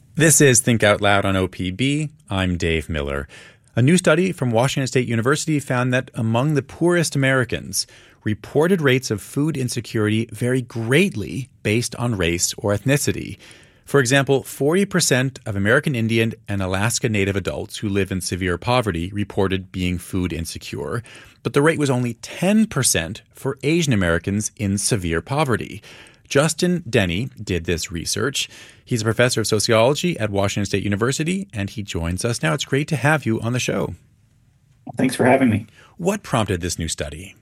This is Think Out Loud on OPB. I'm Dave Miller. A new study from Washington State University found that among the poorest Americans, reported rates of food insecurity vary greatly based on race or ethnicity. For example, 40% of American Indian and Alaska Native adults who live in severe poverty reported being food insecure, but the rate was only 10% for Asian Americans in severe poverty. Justin Denny did this research. He's a professor of sociology at Washington State University, and he joins us now. It's great to have you on the show. Thanks for having me. What prompted this new study?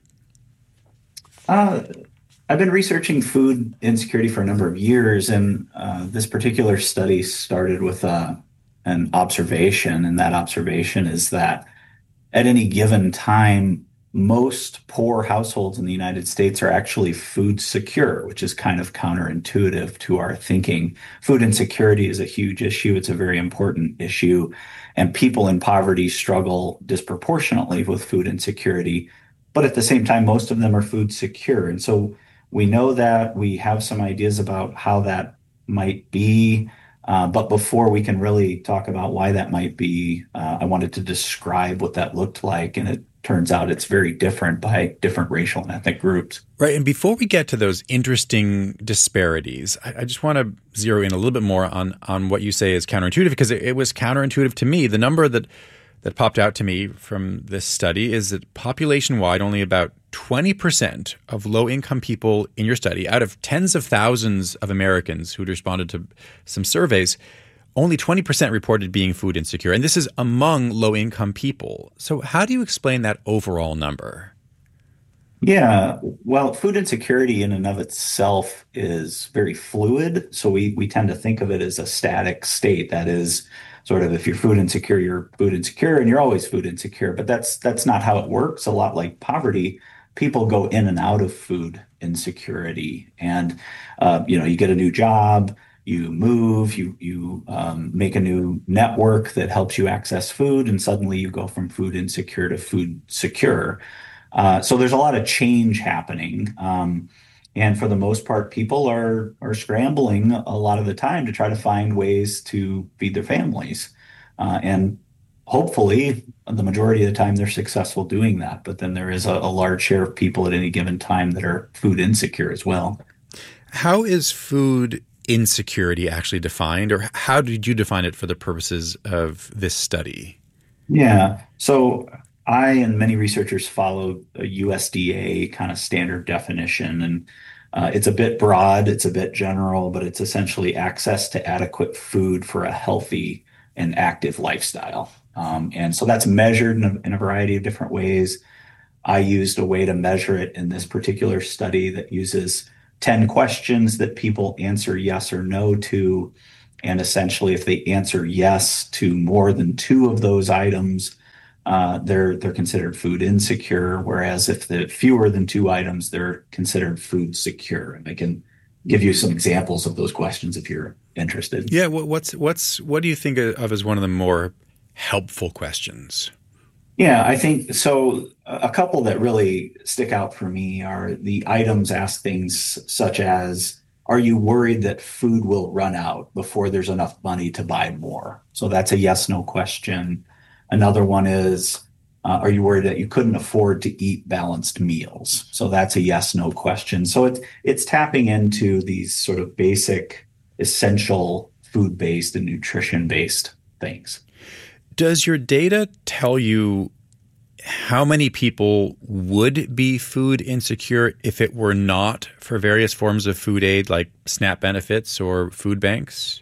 I've been researching food insecurity for a number of years, and this particular study started with an observation, and that observation is that at any given time, most poor households in the United States are actually food secure, which is kind of counterintuitive to our thinking. Food insecurity is a huge issue. It's a very important issue. And people in poverty struggle disproportionately with food insecurity. But at the same time, most of them are food secure. And so we know that. We have some ideas about how that might be. But before we can really talk about why that might be, I wanted to describe what that looked like. And it turns out it's very different by different racial and ethnic groups. Right. And before we get to those interesting disparities, I just want to zero in a little bit more on what you say is counterintuitive, because it was counterintuitive to me. The number that popped out to me from this study is that population-wide, only about 20% of low-income people in your study, out of tens of thousands of Americans who'd responded to some surveys, only 20% reported being food insecure. And this is among low-income people. So how do you explain that overall number? Yeah, well, food insecurity in and of itself is very fluid. So we tend to think of it as a static state. That is sort of, if you're food insecure, you're food insecure, and you're always food insecure. But that's not how it works. A lot like poverty, people go in and out of food insecurity. And you get a new job, you move, you make a new network that helps you access food, and suddenly you go from food insecure to food secure. So there's a lot of change happening. And for the most part, people are scrambling a lot of the time to try to find ways to feed their families. And hopefully, the majority of the time, they're successful doing that. But then there is a large share of people at any given time that are food insecure as well. How is food insecurity actually defined, or how did you define it for the purposes of this study? Yeah. So I and many researchers follow a USDA kind of standard definition, and it's a bit broad, it's a bit general, but it's essentially access to adequate food for a healthy and active lifestyle. And so that's measured in a variety of different ways. I used a way to measure it in this particular study that uses 10 questions that people answer yes or no to. And essentially, if they answer yes to more than two of those items, they're considered food insecure. Whereas if the fewer than two items, they're considered food secure. And I can give you some examples of those questions if you're interested. Yeah. What do you think of as one of the more helpful questions? Yeah, I think so. A couple that really stick out for me are the items ask things such as, are you worried that food will run out before there's enough money to buy more? So that's a yes/no question. Another one is, are you worried that you couldn't afford to eat balanced meals? So that's a yes/no question. So it's tapping into these sort of basic, essential food-based and nutrition-based things. Does your data tell you how many people would be food insecure if it were not for various forms of food aid like SNAP benefits or food banks?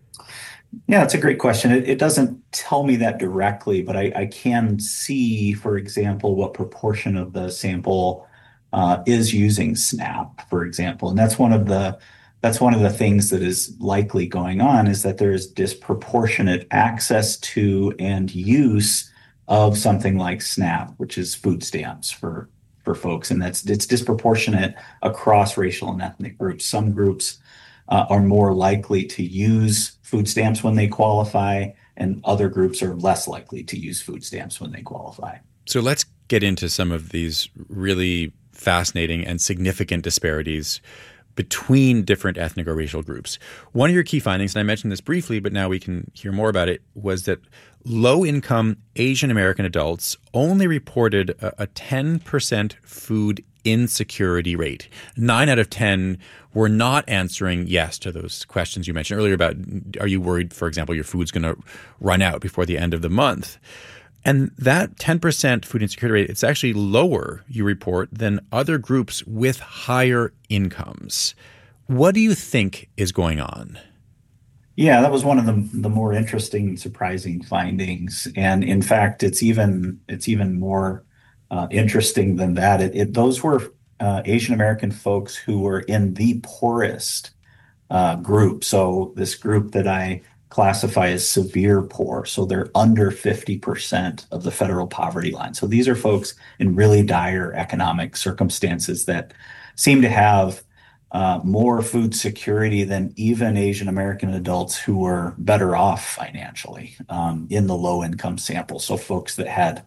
Yeah, it's a great question. It doesn't tell me that directly, but I can see, for example, what proportion of the sample is using SNAP, for example. And that's one of the things that is likely going on, is that there is disproportionate access to and use of something like SNAP, which is food stamps for folks. And it's disproportionate across racial and ethnic groups. Some groups are more likely to use food stamps when they qualify, and other groups are less likely to use food stamps when they qualify. So let's get into some of these really fascinating and significant disparities between different ethnic or racial groups. One of your key findings, and I mentioned this briefly, but now we can hear more about it, was that low-income Asian American adults only reported a 10% food insecurity rate. 9 out of 10 were not answering yes to those questions you mentioned earlier about, are you worried, for example, your food's going to run out before the end of the month? And that 10% food insecurity rate, it's actually lower, you report, than other groups with higher incomes. What do you think is going on? Yeah, that was one of the more interesting, surprising findings. And in fact, it's even more interesting than that. Those were Asian American folks who were in the poorest group. So this group that I classify as severe poor. So they're under 50% of the federal poverty line. So these are folks in really dire economic circumstances that seem to have more food security than even Asian American adults who were better off financially in the low income sample. So folks that had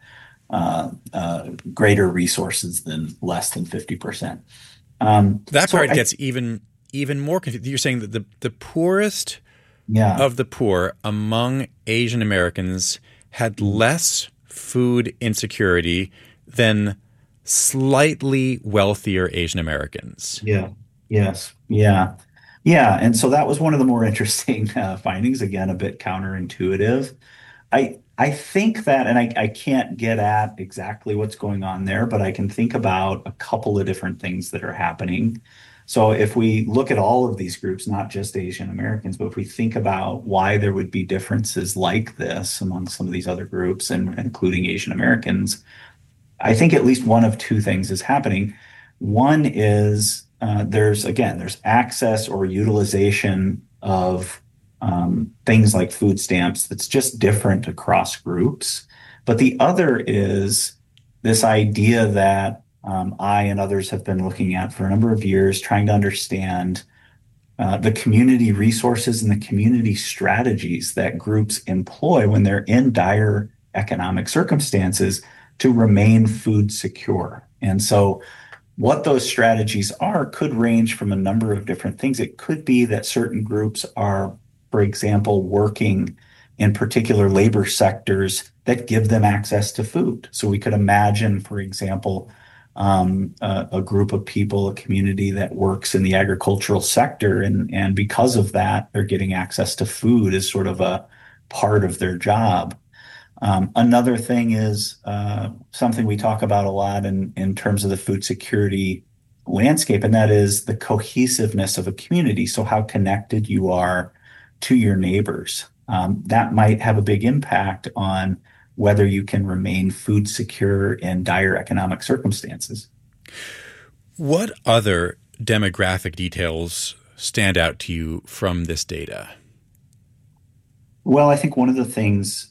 greater resources than less than 50%. That part gets even more confusing. You're saying that the poorest of the poor among Asian Americans had less food insecurity than slightly wealthier Asian Americans. Yeah. Yes. Yeah. Yeah. And so that was one of the more interesting findings. Again, a bit counterintuitive. I think that, and I can't get at exactly what's going on there, but I can think about a couple of different things that are happening. So if we look at all of these groups, not just Asian Americans, but if we think about why there would be differences like this among some of these other groups, and including Asian Americans, I think at least one of two things is happening. One is there's access or utilization of things like food stamps that's just different across groups. But the other is this idea that I and others have been looking at for a number of years, trying to understand the community resources and the community strategies that groups employ when they're in dire economic circumstances to remain food secure. And so what those strategies are could range from a number of different things. It could be that certain groups are, for example, working in particular labor sectors that give them access to food. So we could imagine, for example, a group of people, a community that works in the agricultural sector, and because of that, they're getting access to food as sort of a part of their job. Another thing is something we talk about a lot in terms of the food security landscape, and that is the cohesiveness of a community. So how connected you are to your neighbors. That might have a big impact on whether you can remain food secure in dire economic circumstances. What other demographic details stand out to you from this data? Well, I think one of the things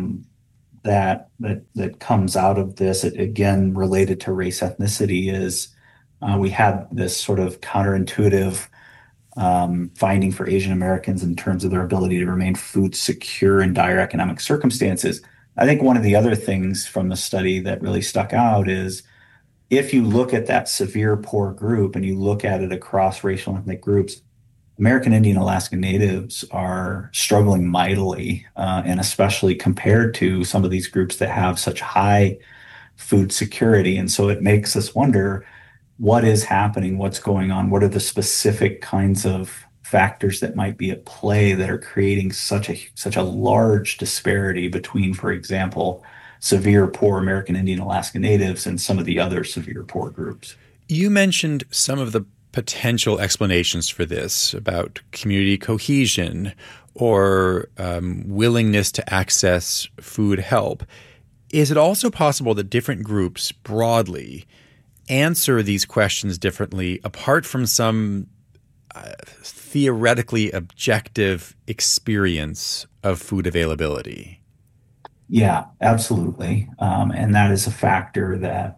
that comes out of this, again related to race ethnicity, is we had this sort of counterintuitive finding for Asian Americans in terms of their ability to remain food secure in dire economic circumstances. I think one of the other things from the study that really stuck out is if you look at that severe poor group and you look at it across racial and ethnic groups, American Indian Alaska Natives are struggling mightily, and especially compared to some of these groups that have such high food security. And so it makes us wonder, what is happening? What's going on? What are the specific kinds of factors that might be at play that are creating such a large disparity between, for example, severe poor American Indian Alaska Natives and some of the other severe poor groups? You mentioned some of the potential explanations for this about community cohesion or willingness to access food help. Is it also possible that different groups broadly answer these questions differently apart from some theoretically objective experience of food availability? Yeah, absolutely. And that is a factor that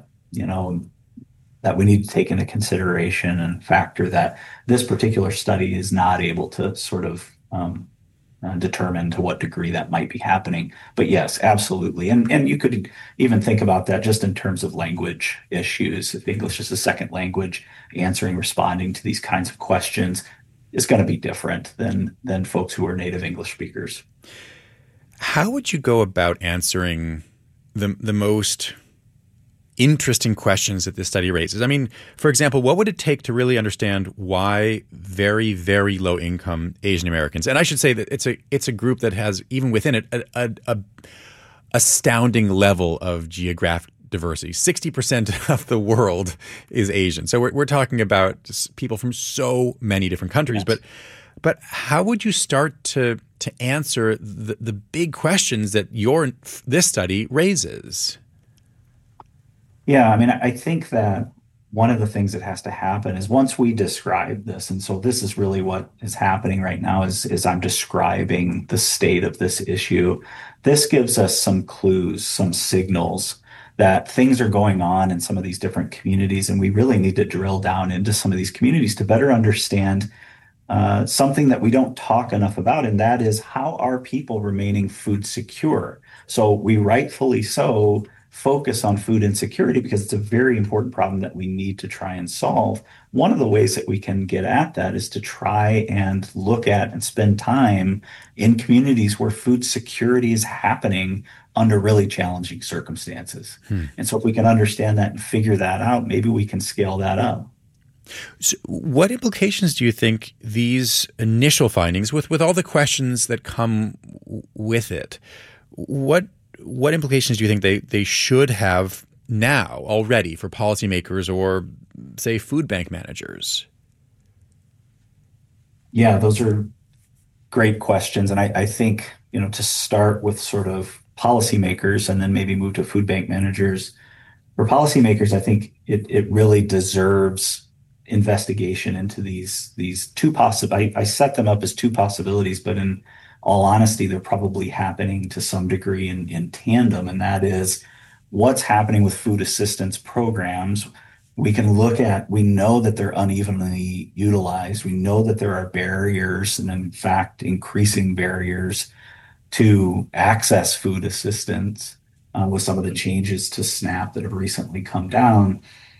we need to take into consideration, and a factor that this particular study is not able to sort of determine to what degree that might be happening. But yes, absolutely. And you could even think about that just in terms of language issues. If English is a second language, responding to these kinds of questions is going to be different than folks who are native English speakers. How would you go about answering the most interesting questions that this study raises? I mean, for example, what would it take to really understand why very, very low income Asian Americans, and I should say that it's a group that has, even within it, a astounding level of geographic diversity. 60% of the world is Asian. So we're talking about people from so many different countries. Yes. But how would you start to answer the big questions that this study raises? Yeah, I mean, I think that one of the things that has to happen is once we describe this, and so this is really what is happening right now is I'm describing the state of this issue. This gives us some clues, some signals that things are going on in some of these different communities, and we really need to drill down into some of these communities to better understand something that we don't talk enough about, and that is, how are people remaining food secure? So we rightfully so focus on food insecurity because it's a very important problem that we need to try and solve. One of the ways that we can get at that is to try and look at and spend time in communities where food security is happening under really challenging circumstances. And so if we can understand that and figure that out, maybe we can scale that up. So what implications do you think these initial findings, with all the questions that come with it, what implications do you think they should have now already for policymakers or, say, food bank managers? Yeah, those are great questions. And I think, to start with sort of policymakers and then maybe move to food bank managers. For policymakers, I think it really deserves investigation into these two I set them up as two possibilities, but in all honesty, they're probably happening to some degree in tandem, and that is what's happening with food assistance programs. We know that they're unevenly utilized. We know that there are barriers, and in fact, increasing barriers to access food assistance with some of the changes to SNAP that have recently come down.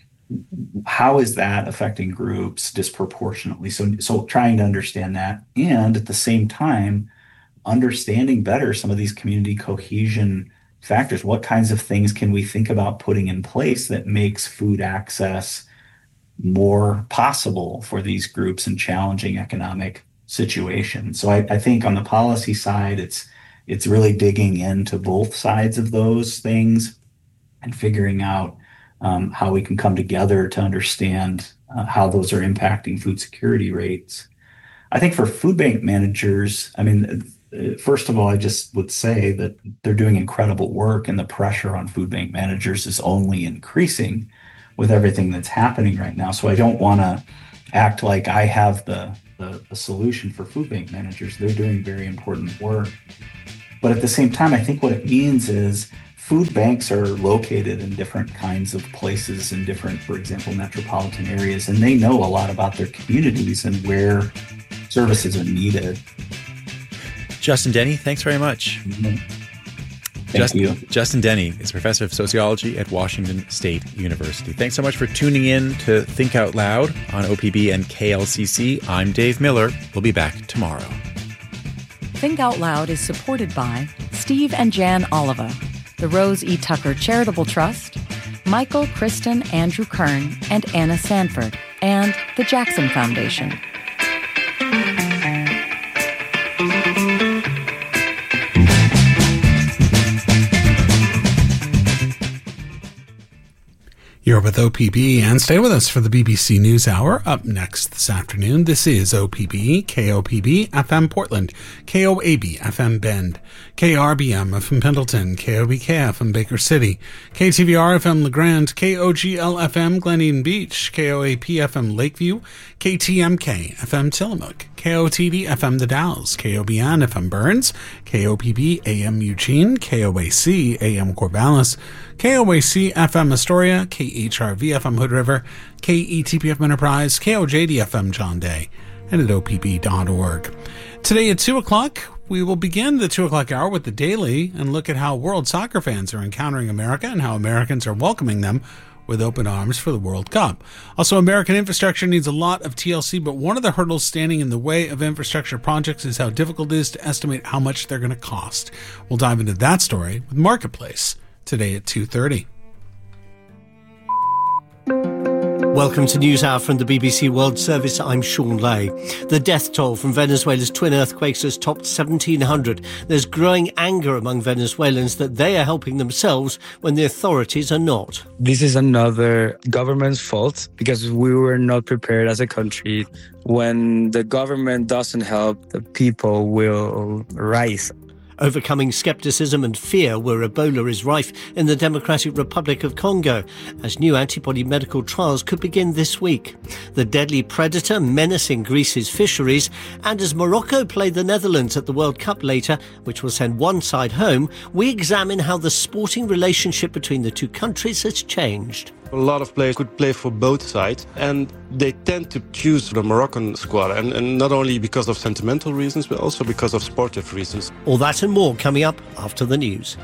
How is that affecting groups disproportionately? So trying to understand that, and at the same time, understanding better some of these community cohesion factors. What kinds of things can we think about putting in place that makes food access more possible for these groups in challenging economic situations? So I think on the policy side, it's really digging into both sides of those things and figuring out how we can come together to understand how those are impacting food security rates. I think for food bank managers, I mean, first of all, I just would say that they're doing incredible work, and the pressure on food bank managers is only increasing with everything that's happening right now. So I don't want to act like I have the solution for food bank managers. They're doing very important work. But at the same time, I think what it means is food banks are located in different kinds of places in different, for example, metropolitan areas, and they know a lot about their communities and where services are needed. Justin Denny, thanks very much. Mm-hmm. Thank you. Justin Denny is professor of sociology at Washington State University. Thanks so much for tuning in to Think Out Loud on OPB and KLCC. I'm Dave Miller. We'll be back tomorrow. Think Out Loud is supported by Steve and Jan Oliva, the Rose E. Tucker Charitable Trust, Michael, Kristen, Andrew Kern, and Anna Sanford, and the Jackson Foundation. You're with OPB, and stay with us for the BBC News Hour. Up next this afternoon, this is OPB, KOPB FM Portland, KOAB FM Bend, KRBM FM Pendleton, KOBK FM Baker City, KTVR FM LeGrand, KOGL FM Glen Eden Beach, KOAP FM Lakeview, KTMK FM Tillamook, KOTD FM The Dalles, KOBN FM Burns, KOPB AM Eugene, KOAC AM Corvallis, KOAC FM Astoria, KHRV FM Hood River, KETP FM Enterprise, KOJD FM John Day, and at opb.org. Today at 2 o'clock, We will begin the 2 o'clock hour with the Daily and look at how world soccer fans are encountering America and how Americans are welcoming them with open arms for the World Cup. Also, American infrastructure needs a lot of TLC, but one of the hurdles standing in the way of infrastructure projects is how difficult it is to estimate how much they're going to cost. We'll dive into that story with Marketplace today at 2:30. Welcome to NewsHour from the BBC World Service. I'm Sean Lay. The death toll from Venezuela's twin earthquakes has topped 1,700. There's growing anger among Venezuelans that they are helping themselves when the authorities are not. This is another government's fault because we were not prepared as a country. When the government doesn't help, the people will rise. Overcoming skepticism and fear where Ebola is rife in the Democratic Republic of Congo, as new antibody medical trials could begin this week. The deadly predator menacing Greece's fisheries, and as Morocco play the Netherlands at the World Cup later, which will send one side home, we examine how the sporting relationship between the two countries has changed. A lot of players could play for both sides, and they tend to choose the Moroccan squad, and not only because of sentimental reasons, but also because of sportive reasons. All that and more coming up after the news.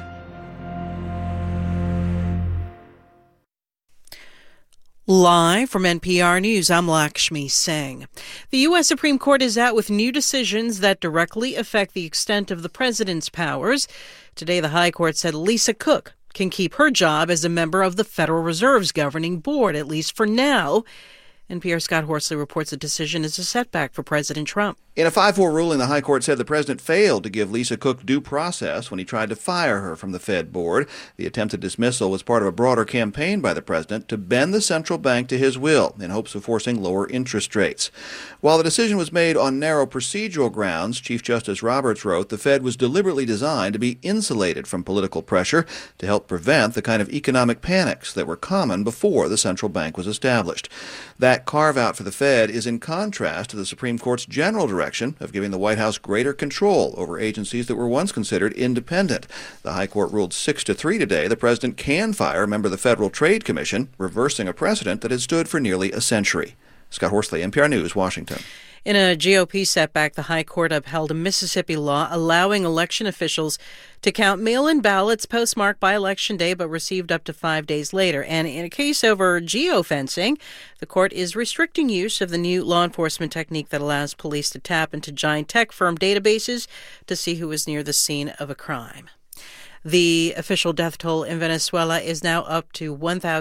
Live from NPR News, I'm Lakshmi Singh. The U.S. Supreme Court is out with new decisions that directly affect the extent of the president's powers. Today, the High Court said Lisa Cook can keep her job as a member of the Federal Reserve's governing board, at least for now. NPR's Scott Horsley reports the decision is a setback for President Trump. In a 5-4 ruling, the High Court said the president failed to give Lisa Cook due process when he tried to fire her from the Fed board. The attempted dismissal was part of a broader campaign by the president to bend the central bank to his will in hopes of forcing lower interest rates. While the decision was made on narrow procedural grounds, Chief Justice Roberts wrote the Fed was deliberately designed to be insulated from political pressure to help prevent the kind of economic panics that were common before the central bank was established. That carve-out for the Fed is in contrast to the Supreme Court's general direction of giving the White House greater control over agencies that were once considered independent. The High Court ruled 6-3 today the president can fire a member of the Federal Trade Commission, reversing a precedent that had stood for nearly a century. Scott Horsley, NPR News, Washington. In a GOP setback, the High Court upheld a Mississippi law allowing election officials to count mail-in ballots postmarked by Election Day but received up to 5 days later. And in a case over geofencing, the court is restricting use of the new law enforcement technique that allows police to tap into giant tech firm databases to see who is near the scene of a crime. The official death toll in Venezuela is now up to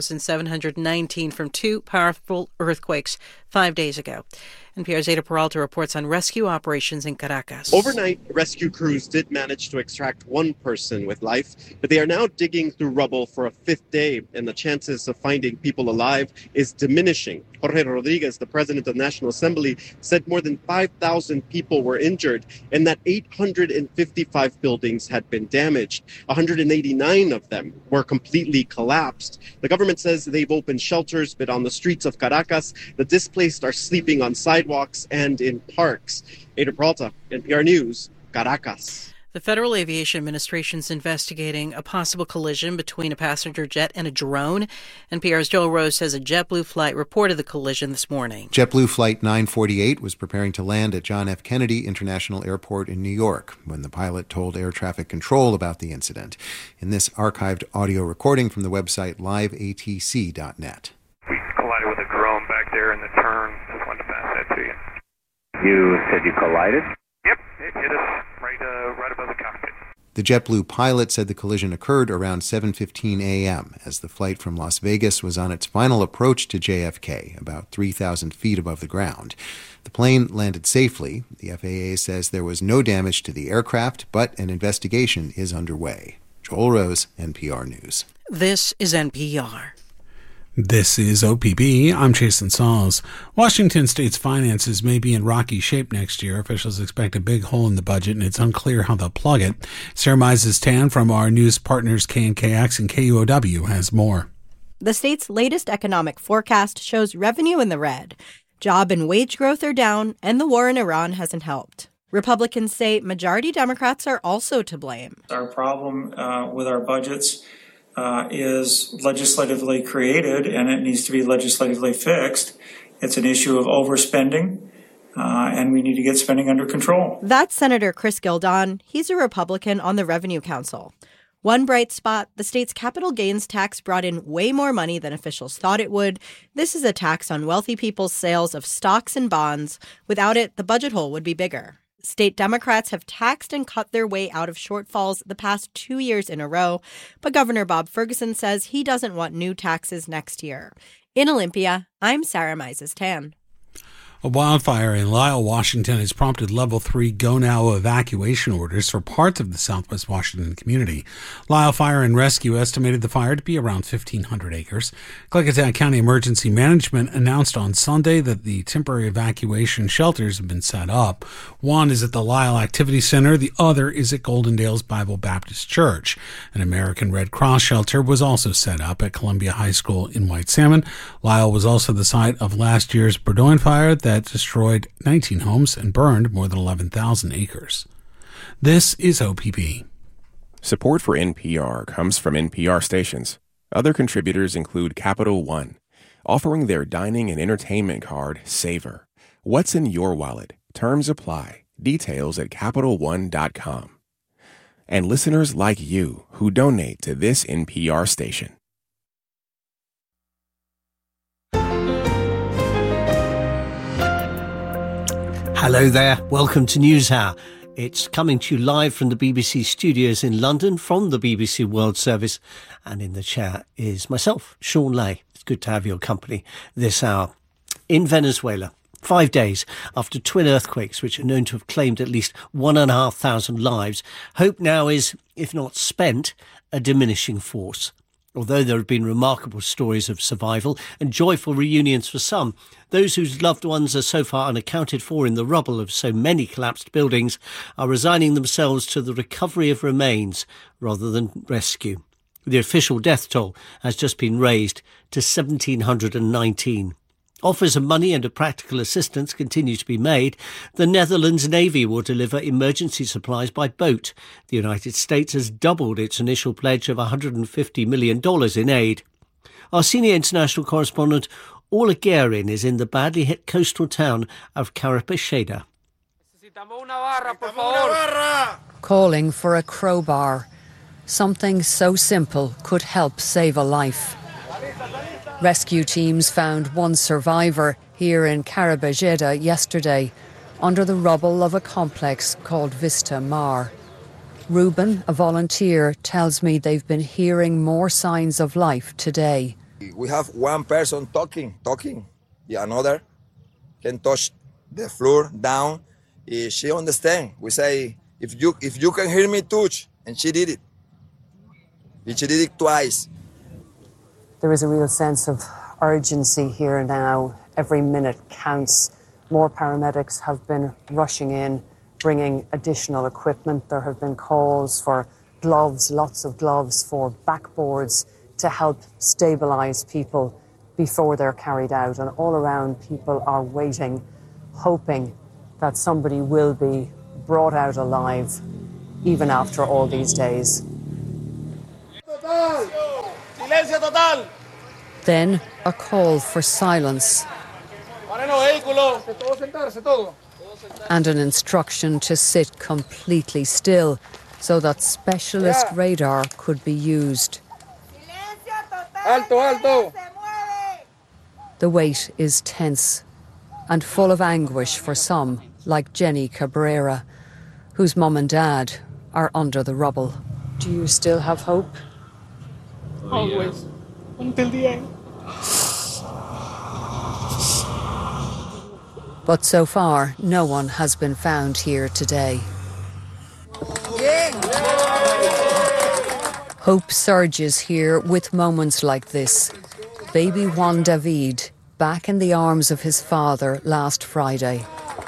1,719 from 2 powerful earthquakes 5 days ago. NPR's Ada Peralta reports on rescue operations in Caracas. Overnight, rescue crews did manage to extract one person with life, but they are now digging through rubble for a 5th day, and the chances of finding people alive is diminishing. Jorge Rodriguez, the president of the National Assembly, said more than 5,000 people were injured and that 855 buildings had been damaged. 189 of them were completely collapsed. The government says they've opened shelters, but on the streets of Caracas, the displaced are sleeping on sidewalks and in parks. Ada Peralta, NPR News, Caracas. The Federal Aviation Administration is investigating a possible collision between a passenger jet and a drone. NPR's Joel Rose says a JetBlue flight reported the collision this morning. JetBlue Flight 948 was preparing to land at John F. Kennedy International Airport in New York when the pilot told air traffic control about the incident. In this archived audio recording from the website liveatc.net. We collided with a drone back there in the turn. Just wanted to pass that to you. You said you collided? Yep, it hit us right above the cockpit. The JetBlue pilot said the collision occurred around 7:15 a.m. as the flight from Las Vegas was on its final approach to JFK, about 3,000 feet above the ground. The plane landed safely. The FAA says there was no damage to the aircraft, but an investigation is underway. Joel Rose, NPR News. This is NPR. This is OPB. I'm Jason Sauls. Washington State's finances may be in rocky shape next year. Officials expect a big hole in the budget, and it's unclear how they'll plug it. Sarah Mises-Tan from our news partners KNKX and KUOW has more. The state's latest economic forecast shows revenue in the red. Job and wage growth are down, and the war in Iran hasn't helped. Republicans say majority Democrats are also to blame. Our problem with our budgets is legislatively created, and it needs to be legislatively fixed. It's an issue of overspending, and we need to get spending under control. That's Senator Chris Gildon. He's a Republican on the Revenue Council. One bright spot, the state's capital gains tax brought in way more money than officials thought it would. This is a tax on wealthy people's sales of stocks and bonds. Without it, the budget hole would be bigger. State Democrats have taxed and cut their way out of shortfalls the past 2 years in a row, but Governor Bob Ferguson says he doesn't want new taxes next year. In Olympia, I'm Sarah Mises-Tan. A wildfire in Lisle, Washington has prompted Level 3 go-now evacuation orders for parts of the southwest Washington community. Lisle Fire and Rescue estimated the fire to be around 1,500 acres. Klickitat County Emergency Management announced on Sunday that the temporary evacuation shelters have been set up. One is at the Lisle Activity Center. The other is at Goldendale's Bible Baptist Church. An American Red Cross shelter was also set up at Columbia High School in White Salmon. Lisle was also the site of last year's Burdoin fire that destroyed 19 homes and burned more than 11,000 acres. This is OPB. Support for NPR comes from NPR stations. Other contributors include Capital One, offering their dining and entertainment card, Savor. What's in your wallet? Terms apply. Details at CapitalOne.com. And listeners like you who donate to this NPR station. Hello there. Welcome to NewsHour. It's coming to you live from the BBC studios in London from the BBC World Service. And in the chair is myself, Sean Lay. It's good to have your company this hour. In Venezuela, 5 days after twin earthquakes, which are known to have claimed at least 1,500 lives, hope now is, if not spent, a diminishing force. Although there have been remarkable stories of survival and joyful reunions for some, those whose loved ones are so far unaccounted for in the rubble of so many collapsed buildings are resigning themselves to the recovery of remains rather than rescue. The official death toll has just been raised to 1,719. Offers of money and of practical assistance continue to be made. The Netherlands Navy will deliver emergency supplies by boat. The United States has doubled its initial pledge of $150 million in aid. Our senior international correspondent, Orla Guerin, is in the badly hit coastal town of Carapecheda. Calling for a crowbar. Something so simple could help save a life. Rescue teams found one survivor here in Carapecheda yesterday under the rubble of a complex called Vista Mar. Ruben, a volunteer, tells me they've been hearing more signs of life today. We have one person talking. The another can touch the floor down. She understands. We say, if you can hear me, touch. And she did it. She did it twice. There is a real sense of urgency here now. Every minute counts. More paramedics have been rushing in, bringing additional equipment. There have been calls for gloves, lots of gloves, for backboards to help stabilise people before they're carried out. And all around, people are waiting, hoping that somebody will be brought out alive, even after all these days. Then a call for silence and an instruction to sit completely still so that specialist radar could be used. The wait is tense and full of anguish for some, like Jenny Cabrera, whose mum and dad are under the rubble. Do you still have hope? Always. Until the end. But so far, no one has been found here today. Hope surges here with moments like this. Baby Juan David, back in the arms of his father last Friday.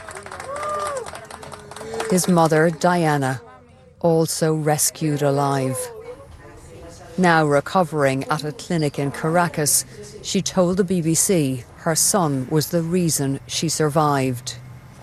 His mother, Diana, also rescued alive. Now recovering at a clinic in Caracas, she told the BBC her son was the reason she survived.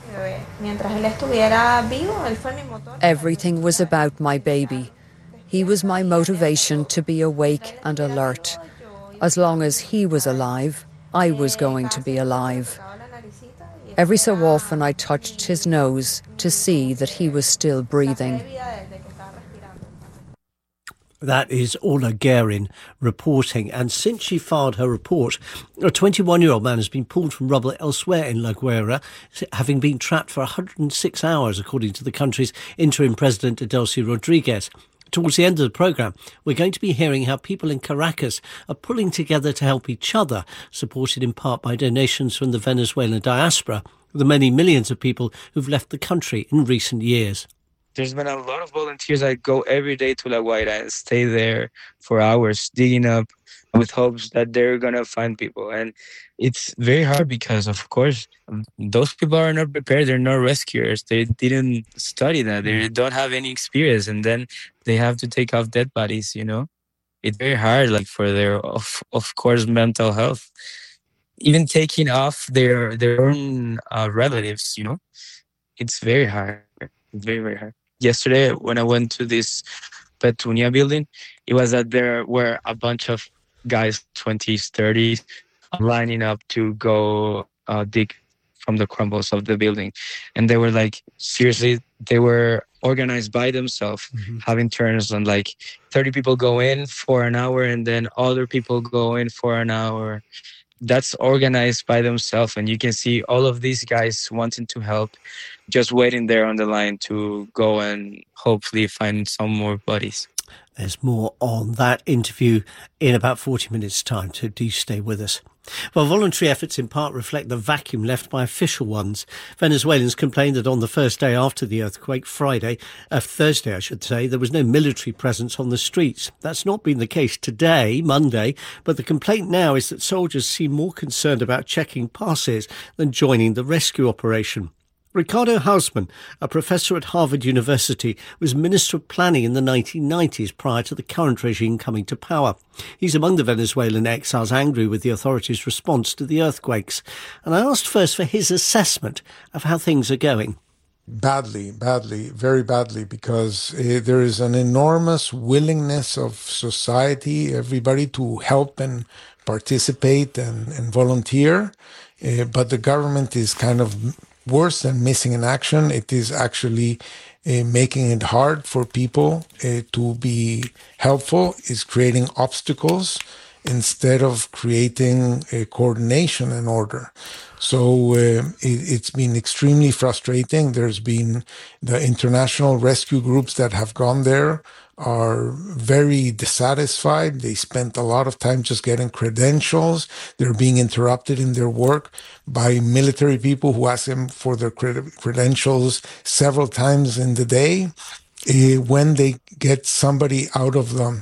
Everything was about my baby. He was my motivation to be awake and alert. As long as he was alive, I was going to be alive. Every so often I touched his nose to see that he was still breathing. That is Orla Guerin reporting. And since she filed her report, a 21-year-old man has been pulled from rubble elsewhere in La Guaira, having been trapped for 106 hours, according to the country's interim president, Delcy Rodriguez. Towards the end of the programme, we're going to be hearing how people in Caracas are pulling together to help each other, supported in part by donations from the Venezuelan diaspora, the many millions of people who've left the country in recent years. There's been a lot of volunteers that go every day to La Guaira and stay there for hours, digging up with hopes that they're going to find people. And it's very hard because, of course, those people are not prepared. They're not rescuers. They didn't study that. They don't have any experience. And then they have to take off dead bodies, you know. It's very hard, like, for their, of course, mental health. Even taking off their own relatives, you know. It's very hard. Very, very hard. Yesterday, when I went to this Petunia building, it was that there were a bunch of guys, 20s, 30s, lining up to go dig from the crumbles of the building. And they were like, seriously, they were organized by themselves, having turns on like 30 people go in for an hour and then other people go in for an hour. That's organized by themselves, and you can see all of these guys wanting to help, just waiting there on the line to go and hopefully find some more bodies. There's more on that interview in about 40 minutes' time, so do stay with us. Well, voluntary efforts in part reflect the vacuum left by official ones. Venezuelans complained that on the first day after the earthquake, Thursday I should say, there was no military presence on the streets. That's not been the case today, Monday, but the complaint now is that soldiers seem more concerned about checking passes than joining the rescue operation. Ricardo Hausmann, a professor at Harvard University, was Minister of Planning in the 1990s prior to the current regime coming to power. He's among the Venezuelan exiles angry with the authorities' response to the earthquakes. And I asked first for his assessment of how things are going. Badly, very badly, because there is an enormous willingness of society, everybody, to help and participate and volunteer. But the government is kind of worse than missing in action. It is actually making it hard for people to be helpful, is creating obstacles instead of creating coordination and order. So it's been extremely frustrating. There's been the international rescue groups that have gone there are very dissatisfied. They spent a lot of time just getting credentials. They're being interrupted in their work by military people who ask them for their credentials several times in the day. When they get somebody out of the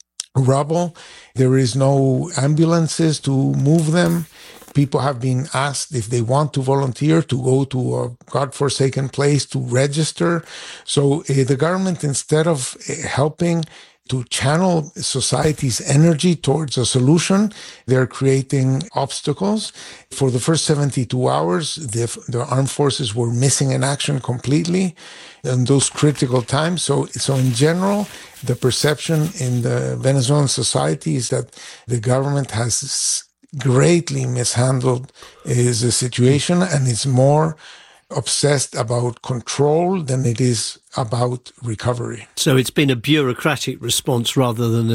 rubble, there is no ambulances to move them. People have been asked if they want to volunteer to go to a godforsaken place to register. So the government, instead of helping to channel society's energy towards a solution, they're creating obstacles. For the first 72 hours, the armed forces were missing in action completely in those critical times. So in general, the perception in the Venezuelan society is that the government has greatly mishandled the situation and is more obsessed about control than it is about recovery. So it's been a bureaucratic response rather than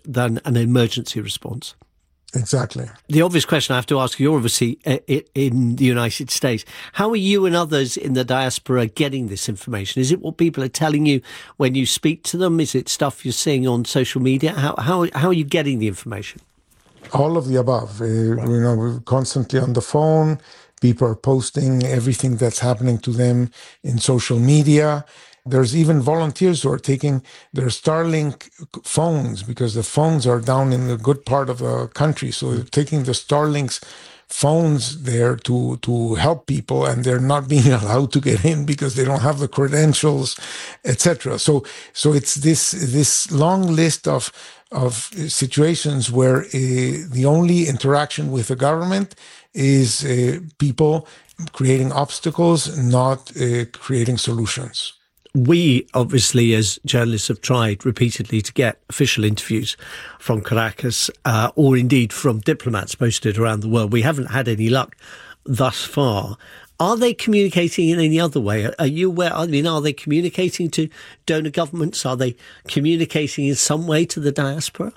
an emergency response. Exactly. The obvious question I have to ask, you're obviously in the United States. How are you and others in the diaspora getting this information? Is it what people are telling you when you speak to them? Is it stuff you're seeing on social media? How are you getting the information? All of the above. We're constantly on the phone. People are posting everything that's happening to them in social media. There's even volunteers who are taking their Starlink phones because the phones are down in a good part of the country. So they're taking the Starlink's phones there to help people, and they're not being allowed to get in because they don't have the credentials, etc. So it's this long list of situations where the only interaction with the government is people creating obstacles, not creating solutions. We, obviously, as journalists, have tried repeatedly to get official interviews from Caracas or indeed from diplomats posted around the world. We haven't had any luck thus far. Are they communicating in any other way? Are you aware? I mean, are they communicating to donor governments? Are they communicating in some way to the diaspora?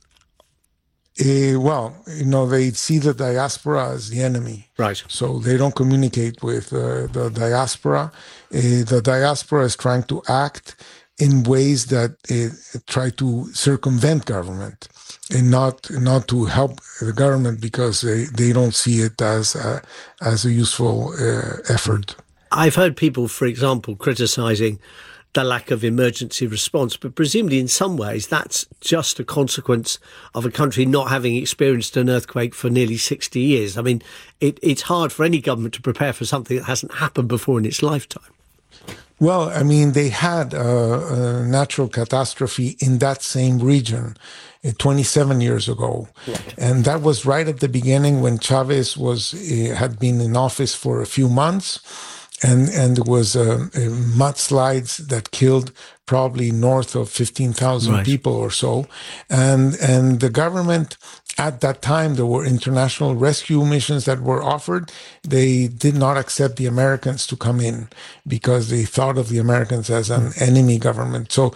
Well, they see the diaspora as the enemy. Right. So they don't communicate with the diaspora. The diaspora is trying to act in ways that try to circumvent government and not to help the government because they don't see it as a useful effort. I've heard people, for example, criticizing the lack of emergency response, but presumably in some ways that's just a consequence of a country not having experienced an earthquake for nearly 60 years. I mean, it's hard for any government to prepare for something that hasn't happened before in its lifetime. Well, I mean, they had a natural catastrophe in that same region 27 years ago. Right. And that was right at the beginning when Chavez had been in office for a few months. And there was mudslides that killed probably north of 15,000 people or so. And the government, at that time, there were international rescue missions that were offered. They did not accept the Americans to come in because they thought of the Americans as an enemy government. So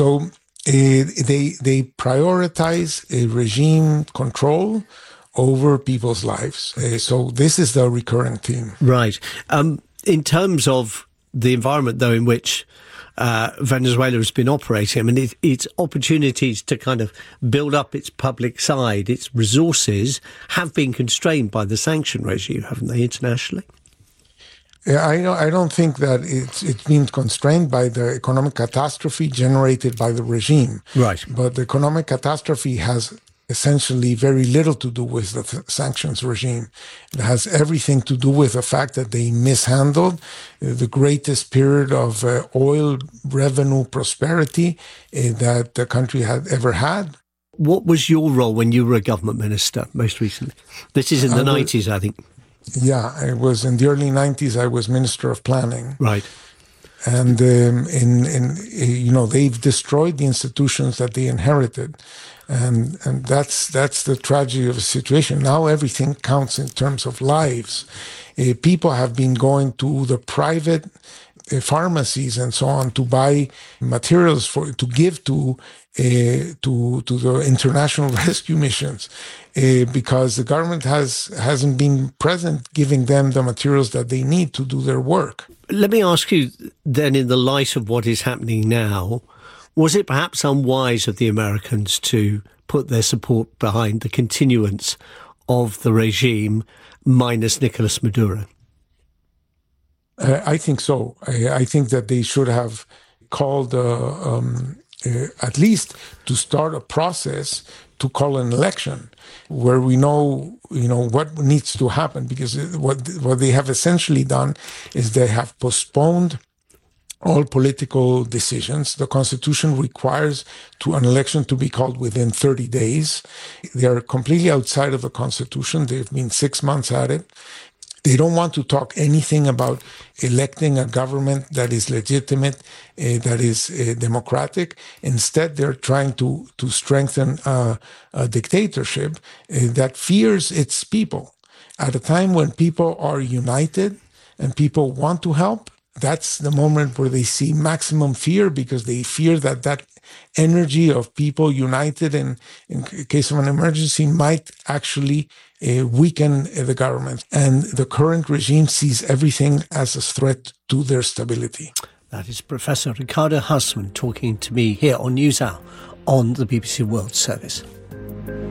they prioritize a regime control over people's lives. So this is the recurring theme. Right. In terms of the environment, though, in which Venezuela has been operating, I mean, its opportunities to kind of build up its public side, its resources, have been constrained by the sanction regime, haven't they, internationally? Yeah, I don't think that it's been constrained by the economic catastrophe generated by the regime. Right. But the economic catastrophe has essentially very little to do with the sanctions regime. It has everything to do with the fact that they mishandled the greatest period of oil revenue prosperity that the country had ever had. What was your role when you were a government minister most recently? This is in the 90s, I think. Yeah, I was in the early 90s. I was Minister of Planning. Right. And they've destroyed the institutions that they inherited. And that's the tragedy of the situation. Now everything counts in terms of lives. People have been going to the private pharmacies and so on to buy materials to give to the international rescue missions because the government hasn't been present giving them the materials that they need to do their work. Let me ask you then, in the light of what is happening now, was it perhaps unwise of the Americans to put their support behind the continuance of the regime minus Nicolas Maduro? I think so. I think that they should have called, at least to start a process to call an election where we know, what needs to happen. Because what they have essentially done is they have postponed all political decisions. The Constitution requires an election to be called within 30 days. They are completely outside of the Constitution. They've been 6 months at it. They don't want to talk anything about electing a government that is legitimate, that is democratic. Instead, they're trying to strengthen a dictatorship that fears its people. At a time when people are united and people want to help, that's the moment where they see maximum fear because they fear that energy of people united in case of an emergency might actually weaken the government. And the current regime sees everything as a threat to their stability. That is Professor Ricardo Hassmann talking to me here on NewsHour on the BBC World Service.